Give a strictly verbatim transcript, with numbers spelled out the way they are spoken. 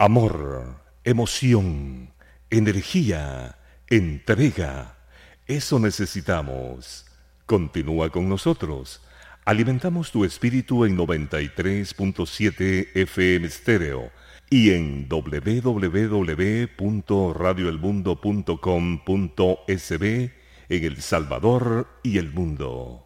Amor, emoción, energía, entrega. Eso necesitamos. Continúa con nosotros. Alimentamos tu espíritu en noventa y tres punto siete F M Stereo y en doble u doble u doble u punto radio el mundo punto com punto es be en El Salvador y el mundo.